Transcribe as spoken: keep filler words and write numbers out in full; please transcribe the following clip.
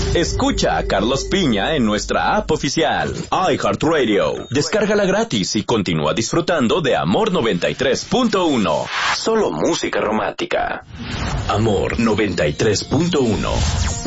Escucha a Carlos Piña en nuestra app oficial, iHeartRadio. Descárgala gratis y continúa disfrutando de Amor noventa y tres punto uno. Solo música romántica. Amor noventa y tres punto uno.